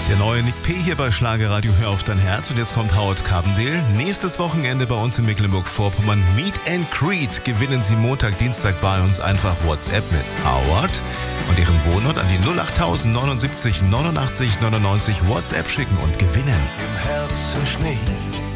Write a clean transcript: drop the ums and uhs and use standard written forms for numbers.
Der neue Nick P. hier bei Schlagerradio Hör auf dein Herz. Und jetzt kommt Howard Carpendale. Nächstes Wochenende bei uns in Mecklenburg-Vorpommern. Meet and Greet. Gewinnen Sie Montag, Dienstag bei uns einfach WhatsApp mit Howard und Ihrem Wohnort an die 08000 79 89 99 WhatsApp schicken und gewinnen. Im Herzen Schnee.